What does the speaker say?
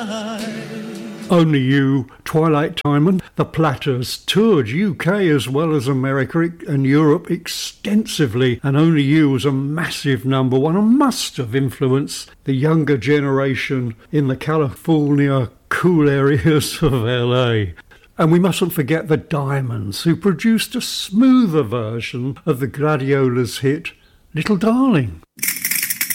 Only You, Twilight Time, and The Platters toured UK as well as America and Europe extensively, and Only You was a massive number one and must have influenced the younger generation in the California cool areas of LA. And we mustn't forget the Diamonds, who produced a smoother version of the Gladiolas' hit Little Darling.